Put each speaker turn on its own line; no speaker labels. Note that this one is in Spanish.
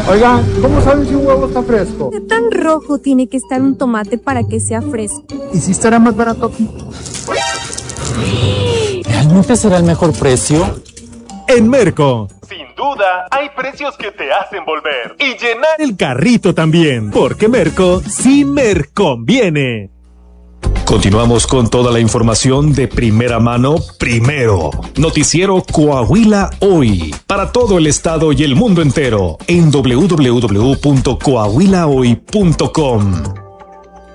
Oiga, ¿cómo sabe si un huevo está fresco?
¿Qué tan rojo tiene que estar un tomate para que sea fresco?
¿Y si estará más barato aquí?
¿Realmente será el mejor precio?
En Merco.
Sin duda, hay precios que te hacen volver y llenar
El carrito también, porque Merco sí conviene. Continuamos con toda la información de primera mano primero. Noticiero Coahuila Hoy. Para todo el estado y el mundo entero en www.coahuilahoy.com.